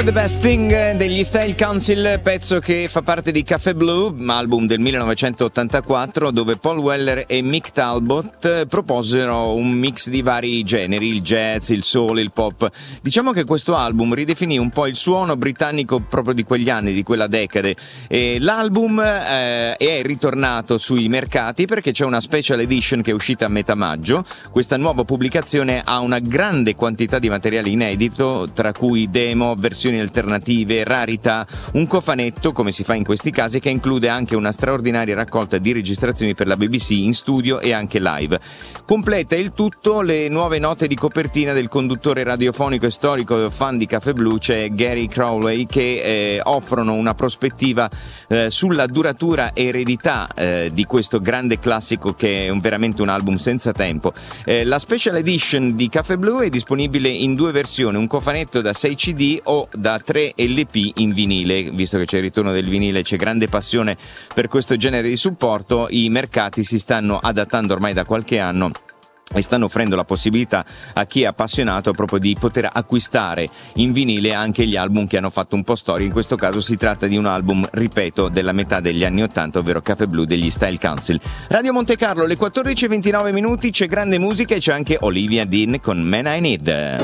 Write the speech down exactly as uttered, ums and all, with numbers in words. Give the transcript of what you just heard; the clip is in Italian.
You're the Best Thing degli Style Council, pezzo che fa parte di Café Blue, album del millenovecentottantaquattro, dove Paul Weller e Mick Talbot proposero un mix di vari generi, il jazz, il soul, il pop. Diciamo che questo album ridefinì un po' il suono britannico proprio di quegli anni, di quella decade. E l'album eh, è ritornato sui mercati perché c'è una special edition che è uscita a metà maggio. Questa nuova pubblicazione ha una grande quantità di materiale inedito, tra cui demo, versioni alternative, rarità, un cofanetto, come si fa in questi casi, che include anche una straordinaria raccolta di registrazioni per la B B C in studio e anche live. Completa il tutto le nuove note di copertina del conduttore radiofonico e storico fan di Café Blue, c'è Gary Crowley, che eh, offrono una prospettiva eh, sulla duratura eredità eh, di questo grande classico, che è un, veramente un album senza tempo. Eh, la special edition di Café Blue è disponibile in due versioni, un cofanetto da sei C D o da tre L P in vinile. Visto che c'è il ritorno del vinile, c'è grande passione per questo genere di supporto, i mercati si stanno adattando ormai da qualche anno e stanno offrendo la possibilità a chi è appassionato proprio di poter acquistare in vinile anche gli album che hanno fatto un po' storia. In questo caso si tratta di un album, ripeto, della metà degli anni ottanta, ovvero Café Blue degli Style Council. Radio Monte Carlo, le quattordici e ventinove minuti, c'è grande musica e c'è anche Olivia Dean con Man I Need.